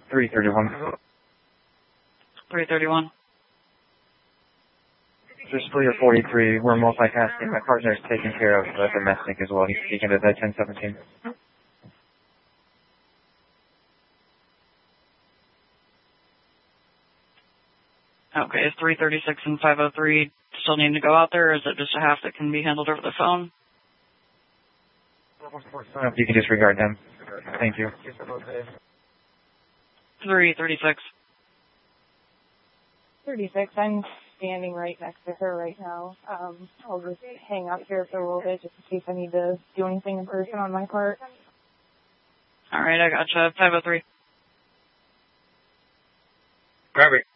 331. 331. Just 3 or 43. We're multitasking. My partner's taking care of the domestic as well. He's speaking to the 1017. Okay, is 336 and 503 still needing to go out there, or is it just a half that can be handled over the phone? You can disregard them. Thank you. 336. 36. I'm standing right next to her right now. I'll just hang out here for a little bit just in case I need to do anything in person on my part. All right, I gotcha. 503. Robert.